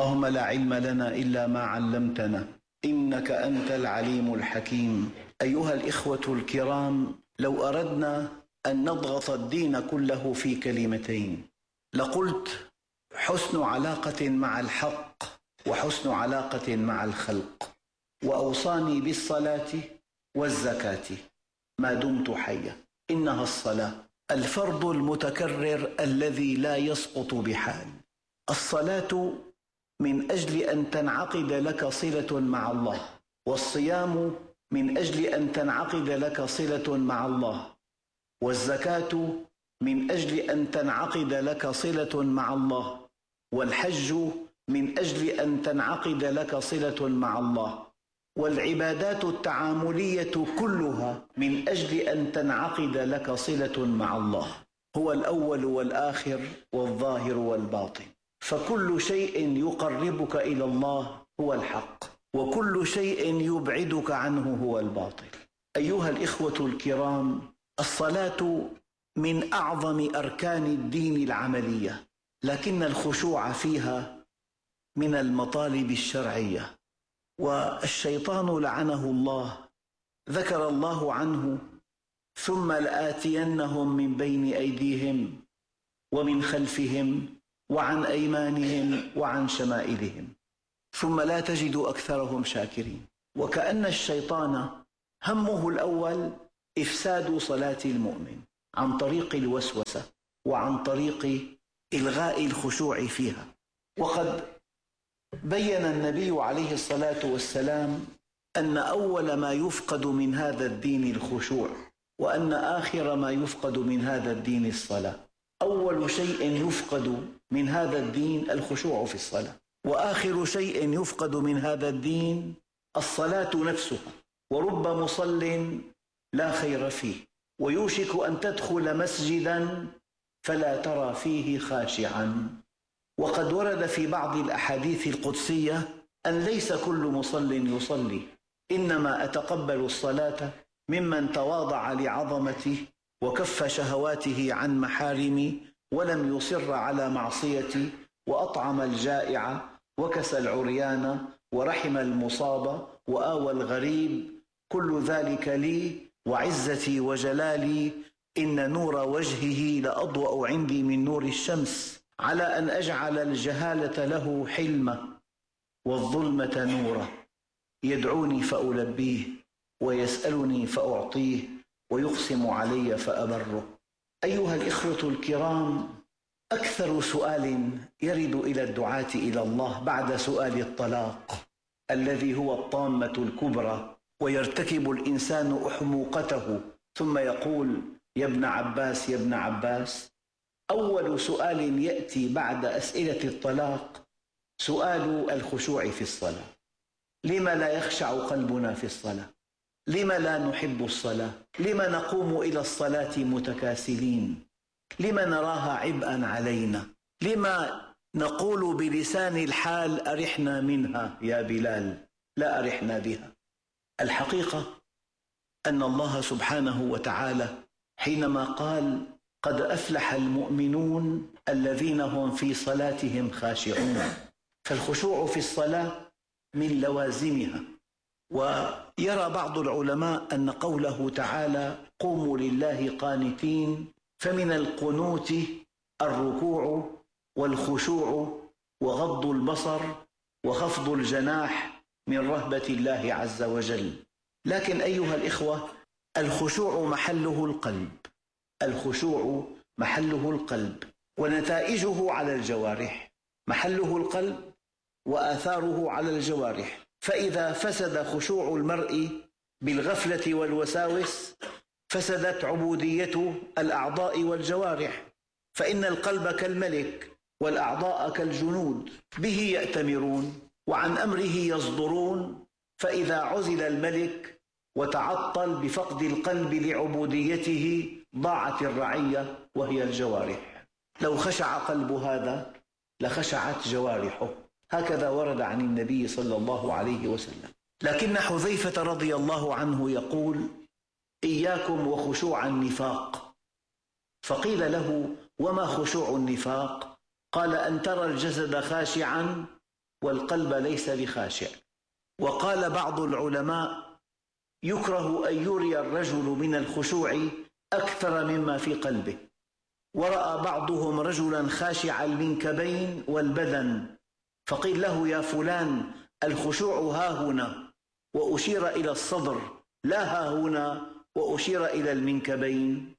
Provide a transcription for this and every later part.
اللهم لا علم لنا إلا ما علمتنا إنك أنت العليم الحكيم. أيها الإخوة الكرام، لو أردنا أن نضغط الدين كله في كلمتين لقلت حسن علاقة مع الحق وحسن علاقة مع الخلق. وأوصاني بالصلاة والزكاة ما دمت حيا. إنها الصلاة الفرض المتكرر الذي لا يسقط بحال. الصلاة من أجل أن تنعقد لك صلة مع الله، والصيام من أجل أن تنعقد لك صلة مع الله، والزكاة من أجل أن تنعقد لك صلة مع الله، والحج من أجل أن تنعقد لك صلة مع الله، والعبادات التعاملية كلها من أجل أن تنعقد لك صلة مع الله. هو الأول والآخر والظاهر والباطن، فكل شيء يقربك إلى الله هو الحق، وكل شيء يبعدك عنه هو الباطل. أيها الإخوة الكرام، الصلاة من أعظم أركان الدين العملية، لكن الخشوع فيها من المطالب الشرعية. والشيطان لعنه الله ذكر الله عنه: ثم لآتينهم من بين أيديهم ومن خلفهم وعن أيمانهم وعن شمائلهم ثم لا تجد أكثرهم شاكرين. وكأن الشيطان همه الأول إفساد صلاة المؤمن عن طريق الوسوسة وعن طريق إلغاء الخشوع فيها. وقد بين النبي عليه الصلاة والسلام أن أول ما يفقد من هذا الدين الخشوع، وأن آخر ما يفقد من هذا الدين الصلاة. أول شيء يفقد من هذا الدين الخشوع في الصلاة، وآخر شيء يفقد من هذا الدين الصلاة نفسها. ورب مصل لا خير فيه، ويوشك أن تدخل مسجدا فلا ترى فيه خاشعا. وقد ورد في بعض الأحاديث القدسية أن ليس كل مصل يصلي، إنما أتقبل الصلاة ممن تواضع لعظمته وكف شهواته عن محارمي ولم يصر على معصيتي وأطعم الجائع وكسى العريان ورحم المصاب وآوى الغريب. كل ذلك لي وعزتي وجلالي، إن نور وجهه لأضوأ عندي من نور الشمس، على أن أجعل الجهالة له حلمة والظلمة نورا، يدعوني فألبيه ويسألني فأعطيه ويقسم علي فأبره. أيها الإخوة الكرام، أكثر سؤال يرد إلى الدعاة إلى الله بعد سؤال الطلاق الذي هو الطامة الكبرى، ويرتكب الإنسان أحموقته ثم يقول: يا ابن عباس يا ابن عباس. أول سؤال يأتي بعد أسئلة الطلاق سؤال الخشوع في الصلاة. لما لا يخشع قلبنا في الصلاة؟ لما لا نحب الصلاة؟ لما نقوم إلى الصلاة متكاسلين؟ لما نراها عبئا علينا؟ لما نقول بلسان الحال: أرحنا منها يا بلال، لا أرحنا بها؟ الحقيقة أن الله سبحانه وتعالى حينما قال: قد أفلح المؤمنون الذين هم في صلاتهم خاشعون، فالخشوع في الصلاة من لوازمها. ويرى بعض العلماء أن قوله تعالى: قوموا لله قانتين، فمن القنوت الركوع والخشوع وغض البصر وخفض الجناح من رهبة الله عز وجل. لكن أيها الإخوة، الخشوع محله القلب، الخشوع محله القلب ونتائجه على الجوارح. محله القلب وآثاره على الجوارح. فإذا فسد خشوع المرء بالغفلة والوساوس فسدت عبودية الأعضاء والجوارح، فإن القلب كالملك والأعضاء كالجنود، به يأتمرون وعن أمره يصدرون. فإذا عزل الملك وتعطل بفقد القلب لعبوديته ضاعت الرعية وهي الجوارح. لو خشع قلب هذا لخشعت جوارحه، هكذا ورد عن النبي صلى الله عليه وسلم. لكن حذيفة رضي الله عنه يقول: إياكم وخشوع النفاق. فقيل له: وما خشوع النفاق؟ قال: أن ترى الجسد خاشعا والقلب ليس بخاشع. وقال بعض العلماء: يكره أن يري الرجل من الخشوع أكثر مما في قلبه. ورأى بعضهم رجلا خاشع المنكبين والبدن، فقيل له: يا فلان، الخشوع هاهنا، وأشير إلى الصدر، لا هاهنا وأشير إلى المنكبين.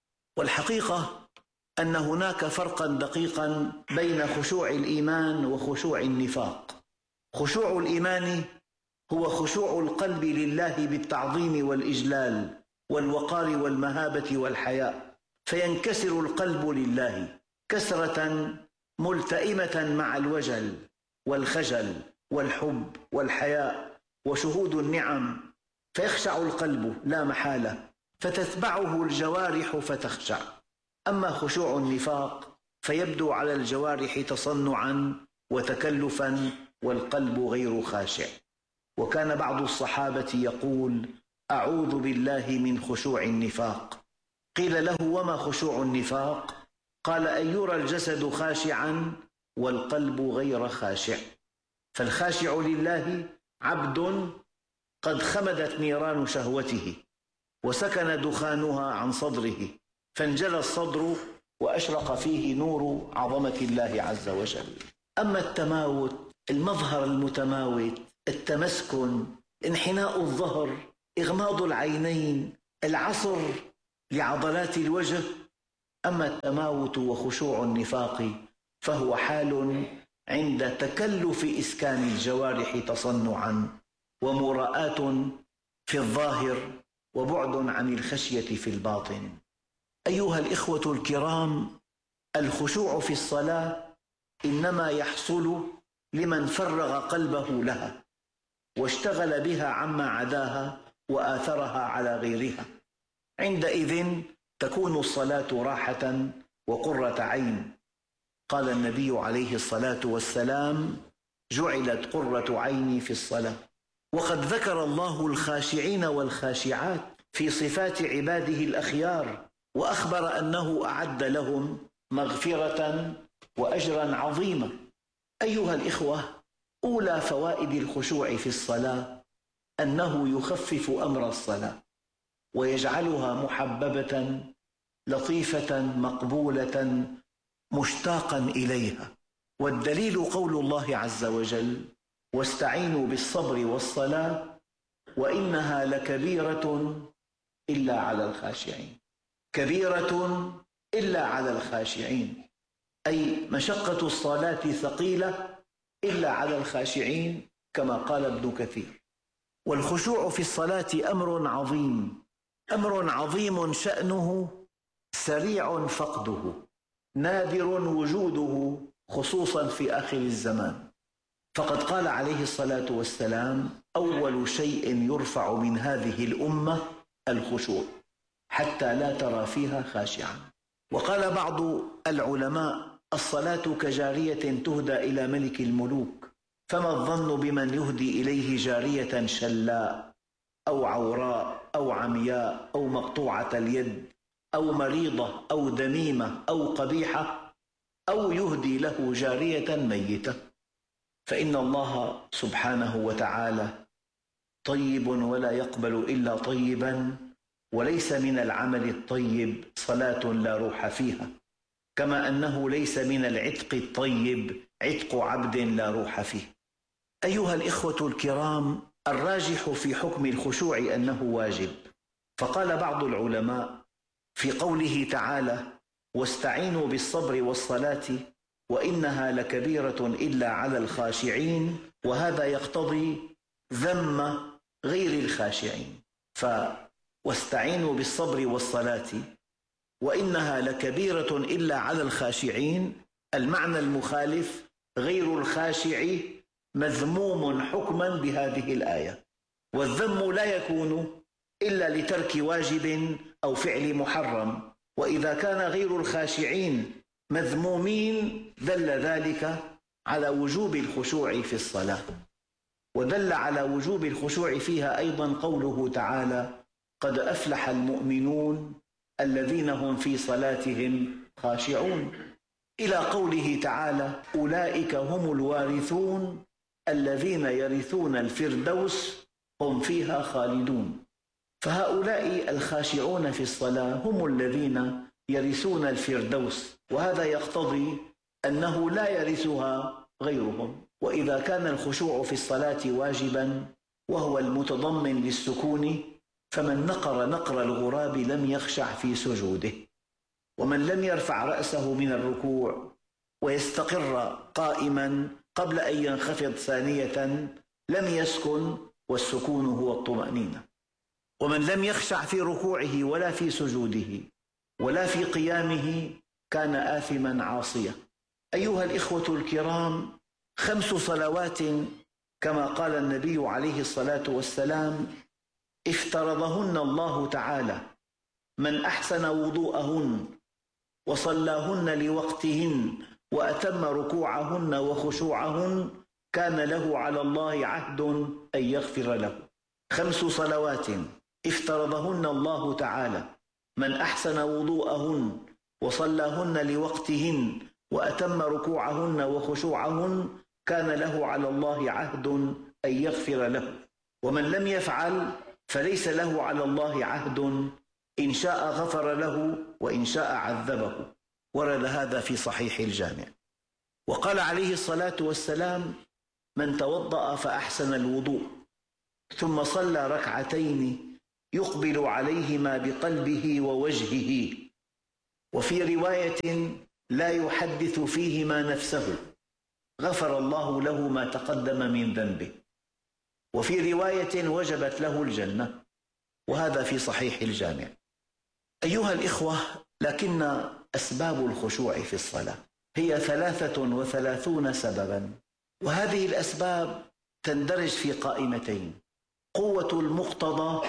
والحقيقة أن هناك فرقا دقيقا بين خشوع الإيمان وخشوع النفاق. خشوع الإيمان هو خشوع القلب لله بالتعظيم والإجلال والوقار والمهابة والحياء، فينكسر القلب لله كسرة ملتئمة مع الوجل والخجل والحب والحياء وشهود النعم، فيخشع القلب لا محالة، فتتبعه الجوارح فتخشع. أما خشوع النفاق فيبدو على الجوارح تصنعا وتكلفا، والقلب غير خاشع. وكان بعض الصحابة يقول: أعوذ بالله من خشوع النفاق. قيل له: وما خشوع النفاق؟ قال: أن يرى الجسد خاشعا والقلب غير خاشع. فالخاشع لله عبد قد خمدت نيران شهوته وسكن دخانها عن صدره، فانجلى الصدر وأشرق فيه نور عظمة الله عز وجل. أما التماوت، المظهر المتماوت، التمسكن، انحناء الظهر، إغماض العينين، العصر لعضلات الوجه. أما التماوت وخشوع النفاق فهو حال عند تكلف إسكان الجوارح تصنعا، ومراءة في الظاهر، وبعد عن الخشية في الباطن. أيها الإخوة الكرام، الخشوع في الصلاة إنما يحصل لمن فرغ قلبه لها واشتغل بها عما عداها وآثرها على غيرها. عندئذ تكون الصلاة راحة وقرة عين. قال النبي عليه الصلاة والسلام: جعلت قرة عيني في الصلاة. وقد ذكر الله الخاشعين والخاشعات في صفات عباده الأخيار، وأخبر أنه أعد لهم مغفرة وأجرا عظيما. أيها الإخوة، أولى فوائد الخشوع في الصلاة أنه يخفف أمر الصلاة ويجعلها محببة لطيفة مقبولة مشتاقا إليها. والدليل قول الله عز وجل: واستعينوا بالصبر والصلاة وإنها لكبيرة إلا على الخاشعين. كبيرة إلا على الخاشعين، أي مشقة الصلاة ثقيلة إلا على الخاشعين، كما قال ابن كثير. والخشوع في الصلاة أمر عظيم، أمر عظيم شأنه سريع فقده، نادر وجوده، خصوصا في آخر الزمان. فقد قال عليه الصلاة والسلام: أول شيء يرفع من هذه الأمة الخشوع، حتى لا ترى فيها خاشعا. وقال بعض العلماء: الصلاة كجارية تهدى إلى ملك الملوك، فما الظن بمن يهدي إليه جارية شلاء أو عوراء أو عمياء أو مقطوعة اليد أو مريضة أو دميمة أو قبيحة، أو يهدي له جارية ميتة. فإن الله سبحانه وتعالى طيب ولا يقبل إلا طيبا، وليس من العمل الطيب صلاة لا روح فيها، كما أنه ليس من العتق الطيب عتق عبد لا روح فيه. أيها الإخوة الكرام، الراجح في حكم الخشوع أنه واجب. فقال بعض العلماء في قوله تعالى: واستعينوا بالصبر والصلاة وإنها لكبيرة إلا على الخاشعين، وهذا يقتضي ذم غير الخاشعين. واستعينوا بالصبر والصلاة وإنها لكبيرة إلا على الخاشعين، المعنى المخالف غير الخاشع مذموم حكما بهذه الآية، والذم لا يكون إلا لترك واجب أو فعل محرم. وإذا كان غير الخاشعين مذمومين دل ذلك على وجوب الخشوع في الصلاة. ودل على وجوب الخشوع فيها أيضا قوله تعالى: قد أفلح المؤمنون الذين هم في صلاتهم خاشعون، إلى قوله تعالى: أولئك هم الوارثون الذين يرثون الفردوس هم فيها خالدون. فهؤلاء الخاشعون في الصلاة هم الذين يرثون الفردوس، وهذا يقتضي أنه لا يرثها غيرهم. وإذا كان الخشوع في الصلاة واجبا وهو المتضمن للسكون، فمن نقر نقر الغراب لم يخشع في سجوده، ومن لم يرفع رأسه من الركوع ويستقر قائما قبل أن ينخفض ثانية لم يسكن، والسكون هو الطمأنينة. ومن لم يخشع في ركوعه ولا في سجوده ولا في قيامه كان آثما عاصيا. أيها الإخوة الكرام، 5 صلوات كما قال النبي عليه الصلاة والسلام افترضهن الله تعالى، من أحسن وضوءهن وصلاهن لوقتهن وأتم ركوعهن وخشوعهن كان له على الله عهد أن يغفر له. 5 صلوات افترضهن الله تعالى، من أحسن وضوءهن وصلاهن لوقتهن وأتم ركوعهن وخشوعهن كان له على الله عهد أن يغفر له. ومن لم يفعل فليس له على الله عهد، إن شاء غفر له وإن شاء عذبه. ورد هذا في صحيح الجامع. وقال عليه الصلاة والسلام من توضأ فأحسن الوضوء ثم صلى ركعتين يقبل عليهما بقلبه ووجهه، وفي رواية لا يحدث فيهما نفسه، غفر الله له ما تقدم من ذنبه، وفي رواية وجبت له الجنة، وهذا في صحيح الجامع. أيها الإخوة، لكن أسباب الخشوع في الصلاة هي 33 سببا، وهذه الأسباب تندرج في قائمتين: قوة المقتضى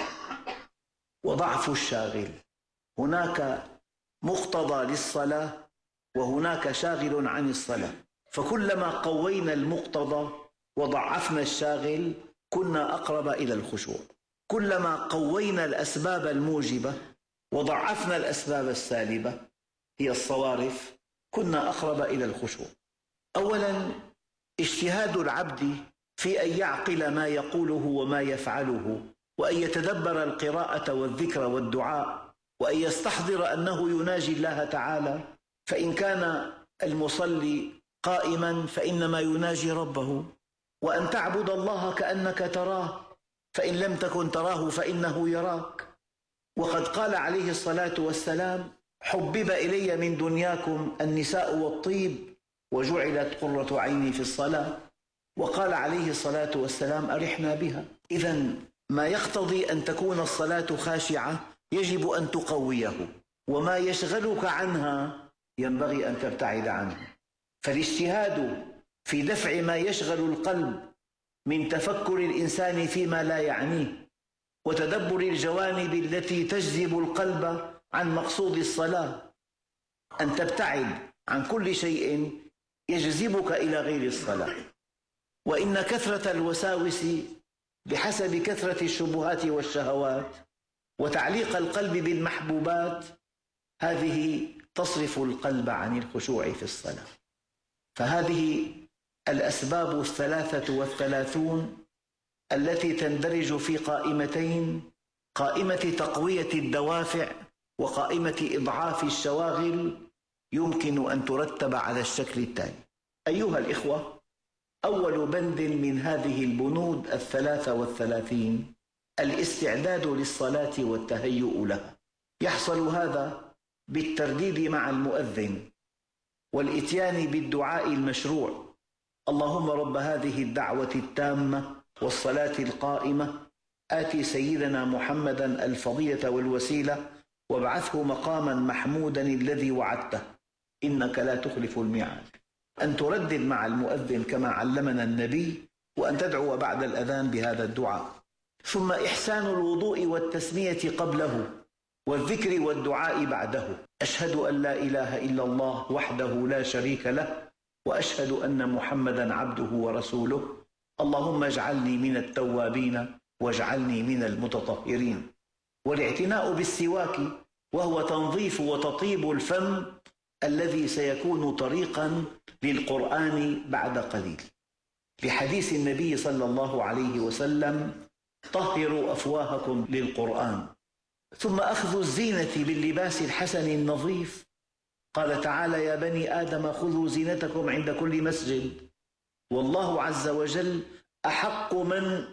وضعف الشاغل. هناك مقتضى للصلاة وهناك شاغل عن الصلاة، فكلما قوينا المقتضى وضعفنا الشاغل كنا أقرب إلى الخشوع. كلما قوينا الأسباب الموجبة وضعفنا الأسباب السالبة هي الصوارف كنا أقرب إلى الخشوع. أولا، اجتهاد العبد في أن يعقل ما يقوله وما يفعله، وأن يتدبر القراءة والذكر والدعاء، وأن يستحضر أنه يناجي الله تعالى، فإن كان المصلي قائما فإنما يناجي ربه، وأن تعبد الله كأنك تراه، فإن لم تكن تراه فإنه يراك. وقد قال عليه الصلاة والسلام حبب إلي من دنياكم النساء والطيب وجعلت قرة عيني في الصلاة. وقال عليه الصلاة والسلام أرحنا بها. إذن ما يقتضي أن تكون الصلاة خاشعة يجب أن تقويه، وما يشغلك عنها ينبغي أن تبتعد عنه. فالاجتهاد في دفع ما يشغل القلب من تفكر الإنسان فيما لا يعنيه وتدبر الجوانب التي تجذب القلب عن مقصود الصلاة، أن تبتعد عن كل شيء يجذبك إلى غير الصلاة. وإن كثرة الوساوس بحسب كثرة الشبهات والشهوات وتعليق القلب بالمحبوبات هذه تصرف القلب عن الخشوع في الصلاة. فهذه الأسباب 33 التي تندرج في قائمتين: قائمة تقوية الدوافع وقائمة إضعاف الشواغل، يمكن أن ترتب على الشكل التالي. أيها الإخوة، أول بند من هذه البنود 33 الاستعداد للصلاة والتهيؤ لها. يحصل هذا بالترديد مع المؤذن والإتيان بالدعاء المشروع: اللهم رب هذه الدعوة التامة والصلاة القائمة آتي سيدنا محمدا الفضيلة والوسيلة وابعثه مقاما محمودا الذي وعدته إنك لا تخلف الميعاد. أن تردد مع المؤذن كما علمنا النبي، وأن تدعو بعد الأذان بهذا الدعاء. ثم إحسان الوضوء والتسمية قبله والذكر والدعاء بعده: أشهد أن لا إله إلا الله وحده لا شريك له وأشهد أن محمدا عبده ورسوله اللهم اجعلني من التوابين واجعلني من المتطهرين. والاعتناء بالسواك وهو تنظيف وتطيب الفم الذي سيكون طريقا للقرآن بعد قليل. لحديث النبي صلى الله عليه وسلم: طهروا أفواهكم للقرآن. ثم أخذ الزينة باللباس الحسن النظيف. قال تعالى: يا بني آدم خذوا زينتكم عند كل مسجد. والله عز وجل أحق من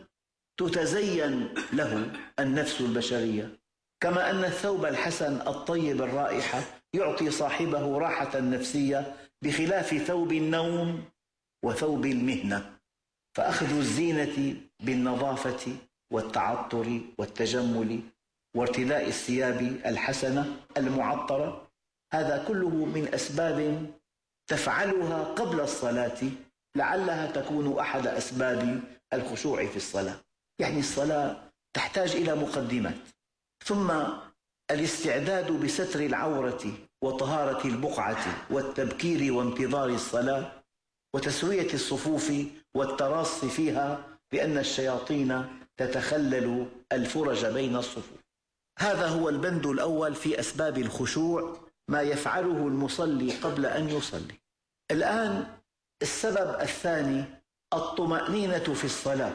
تتزين له النفس البشرية، كما أن الثوب الحسن الطيب الرائحة يعطي صاحبه راحة نفسية، بخلاف ثوب النوم وثوب المهنة. فأخذ الزينة بالنظافة والتعطر والتجمل وارتداء الثياب الحسنة المعطرة، هذا كله من أسباب تفعلها قبل الصلاة، لعلها تكون أحد أسباب الخشوع في الصلاة. يعني الصلاة تحتاج إلى مقدمات، ثم الاستعداد بستر العورة وطهارة البقعة والتبكير وانتظار الصلاة وتسوية الصفوف والتراص فيها، لأن الشياطين تتخلل الفرج بين الصفوف. هذا هو البند الأول في أسباب الخشوع، ما يفعله المصلي قبل أن يصلي. الآن السبب الثاني: الطمأنينة في الصلاة.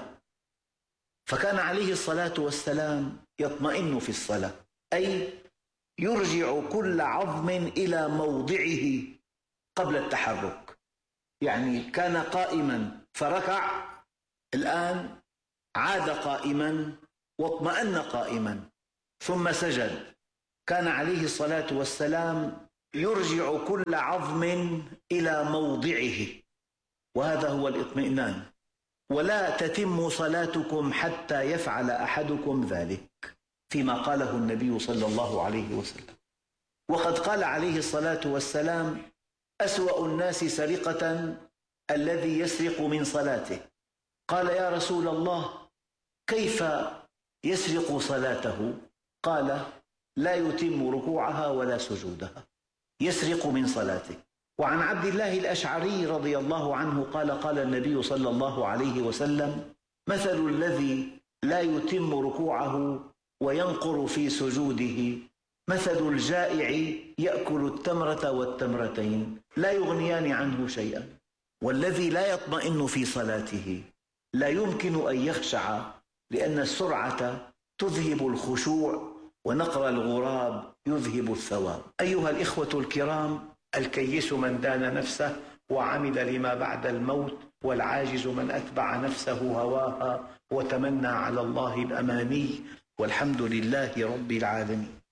فكان عليه الصلاة والسلام يطمئن في الصلاة، أي يرجع كل عظم إلى موضعه قبل التحرك. يعني كان قائما فركع، الآن عاد قائما واطمأن قائما، ثم سجد. كان عليه الصلاة والسلام يرجع كل عظم إلى موضعه، وهذا هو الاطمئنان. ولا تتم صلاتكم حتى يفعل أحدكم ذلك، فيما قاله النبي صلى الله عليه وسلم. وقد قال عليه الصلاة والسلام: أسوأ الناس سرقة الذي يسرق من صلاته. قال: يا رسول الله، كيف يسرق صلاته؟ قال: لا يتم ركوعها ولا سجودها، يسرق من صلاته. وعن عبد الله الأشعري رضي الله عنه قال: قال النبي صلى الله عليه وسلم: مثل الذي لا يتم ركوعه وينقر في سجوده مثل الجائع يأكل التمرة والتمرتين لا يغنيان عنه شيئا. والذي لا يطمئن في صلاته لا يمكن أن يخشع، لأن السرعة تذهب الخشوع، ونقر الغراب يذهب الثواب. أيها الإخوة الكرام، الكيس من دان نفسه وعمل لما بعد الموت، والعاجز من أتبع نفسه هواها وتمنى على الله الأماني، والحمد لله رب العالمين.